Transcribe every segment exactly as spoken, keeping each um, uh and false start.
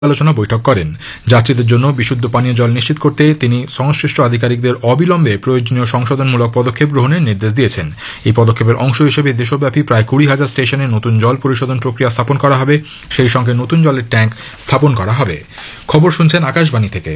আলোচনা বৈঠক করেন। যাত্রীদের জন্য বিশুদ্ধ পানীয় জল নিশ্চিত করতে তিনি সংশ্লিষ্ট আধিকারিকদের অবিলম্বে প্রয়োজনীয় সংশোধনমূলক পদক্ষেপ গ্রহণের নির্দেশ দিয়েছেন। এই পদক্ষেপের অংশ হিসেবে দেশব্যাপী প্রায় কুড়ি হাজার স্টেশনে নতুন জল পরিশোধন প্রক্রিয়া স্থাপন করা হবে, সেই সঙ্গে নতুন জলের ট্যাঙ্ক স্থাপন করা হবে। খবর শুনছেন আকাশবাণী থেকে।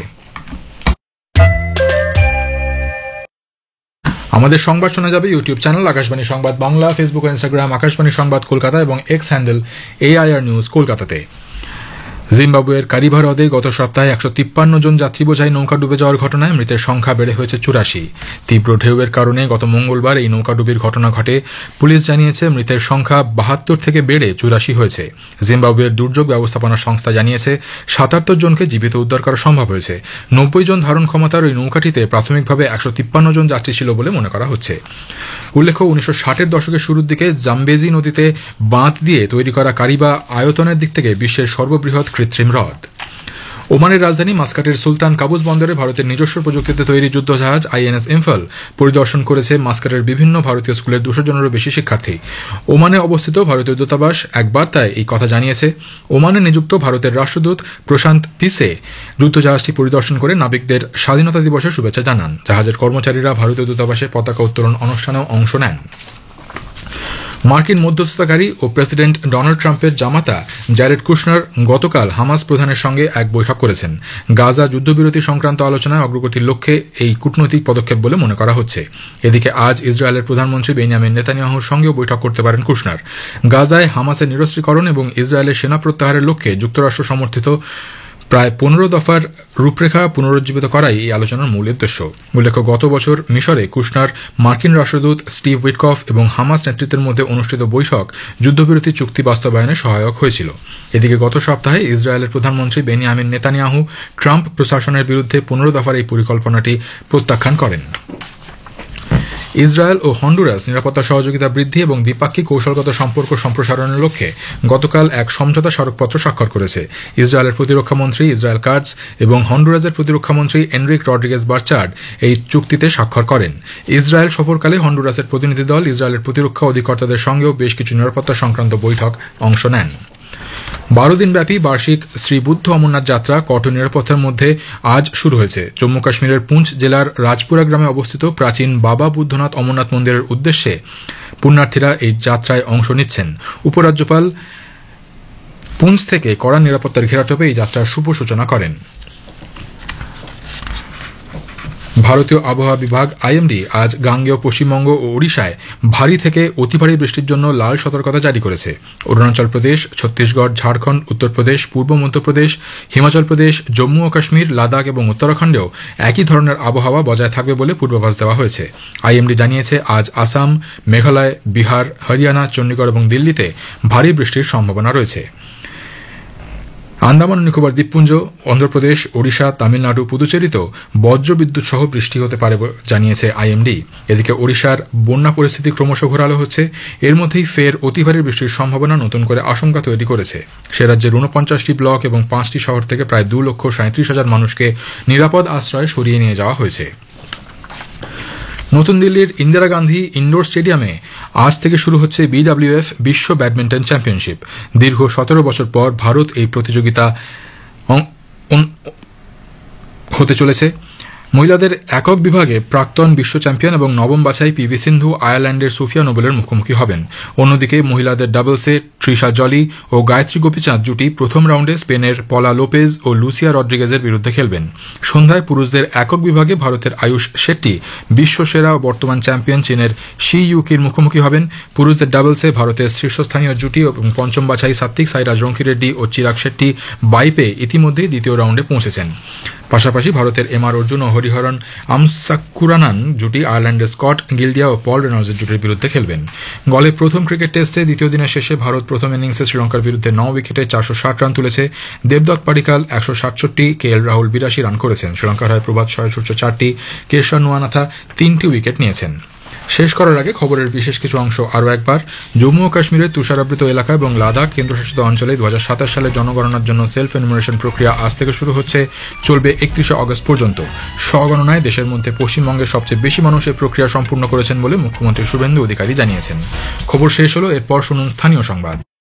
আমাদের সংবাদ শোনা যাবে ইউটিউব চ্যানেল আকাশবাণী সংবাদ বাংলা, ফেসবুক ও ইনস্টাগ্রাম আকাশবাণী সংবাদ কলকাতা এবং এক্স হ্যান্ডেল এআইআর নিউজ কলকাতাতে। জিম্বাবুয়ের কারিভা হ্রদে গত সপ্তাহে একশো তিপ্পান্ন জন যাত্রী বোঝাই নৌকা ডুবে যাওয়ার ঘটনায় মৃতের সংখ্যা বেড়ে হয়েছে চুরাশি। তীব্র ঢেউয়ের কারণে গত মঙ্গলবার এই নৌকাডুবির ঘটনা ঘটে। পুলিশ জানিয়েছে মৃতের সংখ্যা বাহাত্তর থেকে বেড়ে চুরাশি হয়েছে। জিম্বাবুয়ের দুর্যোগ ব্যবস্থাপনা সংস্থা জানিয়েছে সাতাত্তর জনকে জীবিত উদ্ধার করা সম্ভব হয়েছে। নব্বই জন ধারণ ক্ষমতার ওই নৌকাটিতে প্রাথমিকভাবে একশো তিপ্পান্ন জন যাত্রী ছিল বলে মনে করা হচ্ছে। উল্লেখ্য, উনিশশো ষাটের দশকের শুরুর দিকে জাম্বেজি নদীতে বাঁধ দিয়ে তৈরি করা কারিবা আয়তনের দিক থেকে বিশ্বের সর্ববৃহৎ কৃত্রিম হ্রদ। ওমানের রাজধানী মাস্কাটের সুলতান কাবুস বন্দরে ভারতের নিজস্ব প্রযুক্তিতে তৈরি যুদ্ধজাহাজ আইএনএস ইম্ফল পরিদর্শন করেছে মাস্কাটের বিভিন্ন ভারতীয় স্কুলের দুশো জনেরও বেশি শিক্ষার্থী। ওমানে অবস্থিত ভারতীয় দূতাবাস এক বার্তায় এই কথা জানিয়েছে। ওমানে নিযুক্ত ভারতের রাষ্ট্রদূত প্রশান্ত পিসে যুদ্ধজাহাজটি পরিদর্শন করে নাবিকদের স্বাধীনতা দিবসের শুভেচ্ছা জানান। জাহাজের কর্মচারীরা ভারতীয় দূতাবাসে পতাকা উত্তোলন অনুষ্ঠানেও অংশ নেন। মার্কিন মধ্যস্থতাকারী ও প্রেসিডেন্ট ডোনাল্ড ট্রাম্পের জামাতা জ্যারেড কুশনার গতকাল হামাস প্রধানের সঙ্গে এক বৈঠক করেছেন। গাজা যুদ্ধবিরতি সংক্রান্ত আলোচনায় অগ্রগতির লক্ষ্যে এই কূটনৈতিক পদক্ষেপ বলে মনে করা হচ্ছে। এদিকে আজ ইসরায়েলের প্রধানমন্ত্রী বেনিয়ামিন নেতানিয়াহুর সঙ্গেও বৈঠক করতে পারেন কুশনার। গাজায় হামাসের নিরস্ত্রীকরণ এবং ইসরায়েলের সেনা প্রত্যাহারের লক্ষ্যে যুক্তরাষ্ট্র সমর্থিত প্রায় পনেরো দফার রূপরেখা পুনরুজ্জীবিত করাই এই আলোচনার মূল উদ্দেশ্য। উল্লেখ্য, গত বছর মিশরে কুশনার, মার্কিন রাষ্ট্রদূত স্টিভ উইটকফ এবং হামাস নেতৃত্বের মধ্যে অনুষ্ঠিত বৈঠক যুদ্ধবিরতি চুক্তি বাস্তবায়নে সহায়ক হয়েছিল। এদিকে গত সপ্তাহে ইসরায়েলের প্রধানমন্ত্রী বেনিয়ামিন নেতানিয়াহু ট্রাম্প প্রশাসনের বিরুদ্ধে পনেরো দফার এই পরিকল্পনাটি প্রত্যাখ্যান করেন। ইসরায়েল ও হন্ডুরাস নিরাপত্তা সহযোগিতা বৃদ্ধি এবং দ্বিপাক্ষিক কৌশলগত সম্পর্ক সম্প্রসারণের লক্ষ্যে গতকাল এক সমঝোতা স্মারকপত্র স্বাক্ষর করেছে। ইসরায়েলের প্রতিরক্ষা মন্ত্রী ইসরায়েল কাটজ এবং হন্ডুরাসের প্রতিরক্ষা মন্ত্রী এনরিক রড্রিগেজ বার্চার্ড এই চুক্তিতে স্বাক্ষর করেন। ইসরায়েল সফরকালে হন্ডুরাসের প্রতিনিধি দল ইসরায়েলের প্রতিরক্ষা অধিকর্তাদের সঙ্গেও বেশ কিছু নিরাপত্তা সংক্রান্ত বৈঠক অংশ নেন। বারো দিনব্যাপী বার্ষিক শ্রী বুদ্ধ অমরনাথ যাত্রা কঠোর নিরাপত্তার মধ্যে আজ শুরু হয়েছে। জম্মু কাশ্মীরের পুঞ্চ জেলার রাজপুরা গ্রামে অবস্থিত প্রাচীন বাবা বুদ্ধনাথ অমরনাথ মন্দিরের উদ্দেশ্যে পুণ্যার্থীরা এই যাত্রায় অংশ নিচ্ছেন। উপরাজ্যপাল পুঞ্চ থেকে কড়া নিরাপত্তার ঘেরাটোপে এই যাত্রার শুভ সূচনা করেন। ভারতীয় আবহাওয়া বিভাগ আইএমডি আজ গাঙ্গেয় পশ্চিমবঙ্গ ও ওড়িশায় ভারী থেকে অতি ভারী বৃষ্টির জন্য লাল সতর্কতা জারি করেছে। অরুণাচল প্রদেশ, ছত্তিশগড়, ঝাড়খণ্ড, উত্তরপ্রদেশ, পূর্ব মধ্যপ্রদেশ, হিমাচল প্রদেশ, জম্মু ও কাশ্মীর, লাদাখ এবং উত্তরাখণ্ডেও একই ধরনের আবহাওয়া বজায় থাকবে বলে পূর্বাভাস দেওয়া হয়েছে। আইএমডি জানিয়েছে আজ আসাম, মেঘালয়, বিহার, হরিয়ানা, চণ্ডীগড় এবং দিল্লিতে ভারী বৃষ্টির সম্ভাবনা রয়েছে। আন্দামান ও নিকোবর দ্বীপপুঞ্জ, অন্ধ্রপ্রদেশ, ওড়িশা, তামিলনাড়ু, পুদুচেরিতেও বজ্রবিদ্যুৎ সহ বৃষ্টি হতে পারে জানিয়েছে আইএমডি। এদিকে ওড়িশার বন্যা পরিস্থিতি ক্রমশ ঘোরালো হচ্ছে। এর মধ্যেই ফের অতি ভারী বৃষ্টির সম্ভাবনা নতুন করে আশঙ্কা তৈরি করেছে। সে রাজ্যের ঊনপঞ্চাশটি ব্লক এবং পাঁচটি শহর থেকে প্রায় দু লক্ষ সাঁত্রিশ হাজার মানুষকে নিরাপদ আশ্রয়ে সরিয়ে নিয়ে যাওয়া হয়েছে। নতুন দিল্লির ইন্দিরা গান্ধী ইন্ডোর স্টেডিয়ামে আজ থেকে শুরু হচ্ছে বিডব্লিউএফ বিশ্ব ব্যাডমিন্টন চ্যাম্পিয়নশিপ। দীর্ঘ সতেরো বছর পর ভারত এই প্রতিযোগিতা হতে চলেছে। মহিলাদের একক বিভাগে প্রাক্তন বিশ্ব চ্যাম্পিয়ন এবং নবম বাছাই পিভি সিন্ধু আয়ারল্যান্ডের সোফিয়া নোবেলের মুখোমুখি হবেন। অন্যদিকে মহিলাদের ডাবলসে তৃষা জলি ও গায়ত্রী গোপীচাঁদ জুটি প্রথম রাউন্ডে স্পেনের পলা লোপেজ ও লুসিয়া রড্রিগেজের বিরুদ্ধে খেলবেন। সন্ধ্যায় পুরুষদের একক বিভাগে ভারতের আয়ুষ শেট্টি বিশ্বসেরা ও বর্তমান চ্যাম্পিয়ন চীনের শি ইউকির মুখোমুখি হবেন। পুরুষদের ডাবলসে ভারতের শীর্ষস্থানীয় জুটি এবং পঞ্চম বাছাই সাত্বিক সাইরাজ রঙ্কিরেড্ডি ও চিরাগ শেট্টি বাইপে ইতিমধ্যেই দ্বিতীয় রাউন্ডে পৌঁছেছেন। পাশাপাশি ভারতের এম আর অর্জুন ও হরিহরন আমসাকুরানান জুটি আয়ারল্যান্ডের স্কট গিলডিয়া ও পল রেনল্ডসের জুটির বিরুদ্ধে খেলবেন। গলে প্রথম ক্রিকেট টেস্টে দ্বিতীয় দিনের শেষে ভারত প্রথম ইনিংসে শ্রীলঙ্কার বিরুদ্ধে ন উইকেটে চারশো ষাট রান তুলেছে। দেবদত্ত পাডিকাল একশো সাতষট্টি, কে এল রাহুল বিরাশি রান করেছেন। শ্রীলঙ্কার হয়ে প্রভাত সূর্য চারটি, কেশর নুয়ানাথা তিনটি উইকেট নিয়েছেন। শেষ করার আগে খবরের বিশেষ কিছু অংশ আরও একবার। জম্মু ও কাশ্মীরের তুষারাবৃত এলাকা এবং লাদাখ কেন্দ্রশাসিত অঞ্চলে দু হাজার সাতাশ সালে জনগণনার জন্য সেলফ এনুমারেশন প্রক্রিয়া আজ থেকে শুরু হচ্ছে, চলবে একত্রিশে অগস্ট পর্যন্ত। স্বগণনায় দেশের মধ্যে পশ্চিমবঙ্গের সবচেয়ে বেশি মানুষ এই প্রক্রিয়া সম্পূর্ণ করেছেন বলে মুখ্যমন্ত্রী শুভেন্দু অধিকারী জানিয়েছেন। খবর শেষ হলো, এরপর শুনুন স্থানীয় সংবাদ।